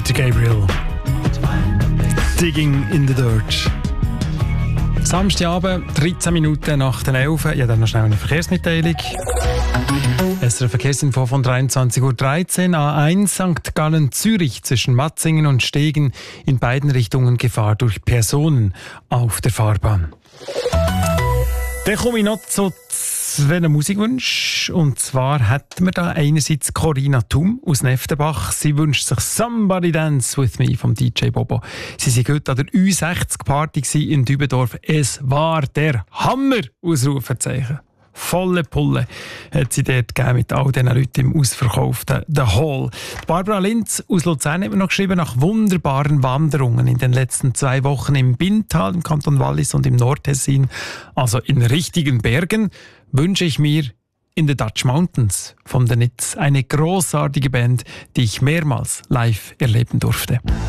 Peter Gabriel. Digging in the Dirt. Samstagabend, 13 Minuten nach den 11. Ja, dann noch schnell eine Verkehrsmitteilung. SRF Verkehrsinfo von 23:13 Uhr. A1 St. Gallen Zürich zwischen Matzingen und Stegen in beiden Richtungen Gefahr durch Personen auf der Fahrbahn. Dann komme ich noch zu zwei Musikwünschen. Und zwar hätten wir da einerseits Corinna Thum aus Neftenbach. Sie wünscht sich «Somebody Dance With Me» vom DJ Bobo. Sie waren heute an der U60-Party in Dübendorf. Es war der Hammer! Ausrufezeichen. Volle Pulle hat sie dort gegeben mit all diesen Leuten im ausverkauften The Hall. Barbara Linz aus Luzern hat mir noch geschrieben, nach wunderbaren Wanderungen in den letzten 2 Wochen im Bintal, im Kanton Wallis und im Nordtessin, also in richtigen Bergen, wünsche ich mir In the Dutch Mountains von The Nits, eine grossartige Band, die ich mehrmals live erleben durfte.